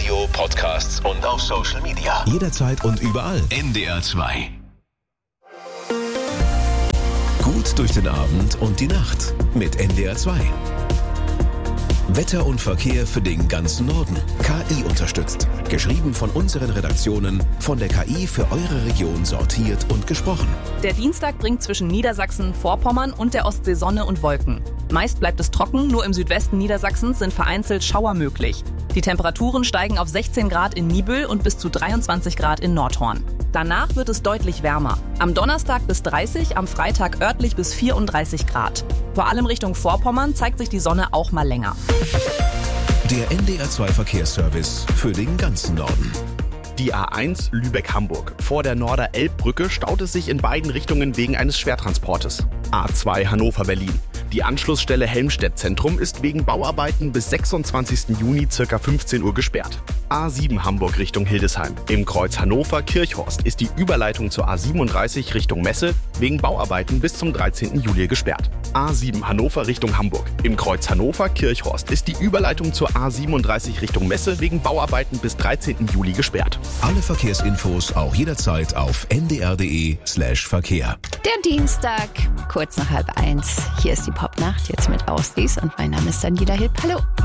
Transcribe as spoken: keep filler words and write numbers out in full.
Radio, Podcasts und auf Social Media. Jederzeit und überall. N D R zwei. Gut durch den Abend und die Nacht mit N D R zwei. Wetter und Verkehr für den ganzen Norden. K I unterstützt. Geschrieben von unseren Redaktionen, von der K I für eure Region sortiert und gesprochen. Der Dienstag bringt zwischen Niedersachsen, Vorpommern und der Ostsee Sonne und Wolken. Meist bleibt es trocken, nur im Südwesten Niedersachsens sind vereinzelt Schauer möglich. Die Temperaturen steigen auf sechzehn Grad in Nibel und bis zu dreiundzwanzig Grad in Nordhorn. Danach wird es deutlich wärmer. Am Donnerstag bis dreißig, am Freitag örtlich bis vierunddreißig Grad. Vor allem Richtung Vorpommern zeigt sich die Sonne auch mal länger. Der N D R zwei Verkehrsservice für den ganzen Norden. Die A eins Lübeck-Hamburg. Vor der Norder-Elb-Brücke staut es sich in beiden Richtungen wegen eines Schwertransportes. A zwei Hannover-Berlin. Die Anschlussstelle Helmstedt-Zentrum ist wegen Bauarbeiten bis sechsundzwanzigsten Juni ca. fünfzehn Uhr gesperrt. A sieben Hamburg Richtung Hildesheim. Im Kreuz Hannover-Kirchhorst ist die Überleitung zur A siebenunddreißig Richtung Messe wegen Bauarbeiten bis zum dreizehnten Juli gesperrt. A sieben Hannover Richtung Hamburg. Im Kreuz Hannover-Kirchhorst ist die Überleitung zur A siebenunddreißig Richtung Messe wegen Bauarbeiten bis dreizehnten Juli gesperrt. Alle Verkehrsinfos auch jederzeit auf n d r punkt d e slash Verkehr. Der Dienstag, kurz nach halb eins. Hier ist die Popnacht, jetzt mit Auslies und mein Name ist Daniela Hipp. Hallo.